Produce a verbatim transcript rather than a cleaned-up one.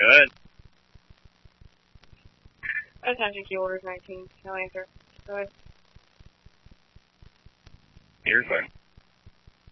ahead. Attention, key orders nineteen. No answer. Go ahead. You're fine.